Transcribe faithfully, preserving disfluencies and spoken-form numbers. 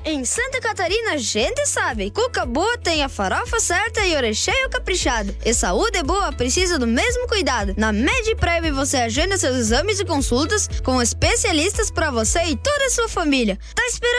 Em Santa Catarina, a gente sabe. Cuca boa tem a farofa certa e orecheio caprichado. E saúde boa precisa do mesmo cuidado. Na Mediprev você agenda seus exames e consultas com especialistas para você e toda a sua família. Tá esperando